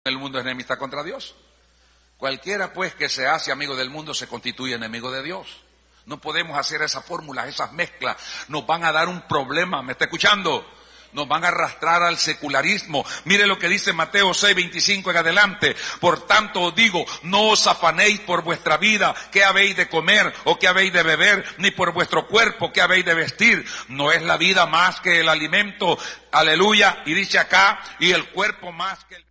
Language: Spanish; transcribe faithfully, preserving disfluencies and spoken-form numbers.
El mundo es enemistad contra Dios. Cualquiera pues que se hace amigo del mundo se constituye enemigo de Dios. No podemos hacer esas fórmulas, esas mezclas. Nos van a dar un problema. ¿Me está escuchando? Nos van a arrastrar al secularismo. Mire lo que dice Mateo seis, veinticinco en adelante. Por tanto os digo, no os afanéis por vuestra vida, qué habéis de comer o qué habéis de beber, ni por vuestro cuerpo, qué habéis de vestir. No es la vida más que el alimento. Aleluya. Y dice acá, y el cuerpo más que el...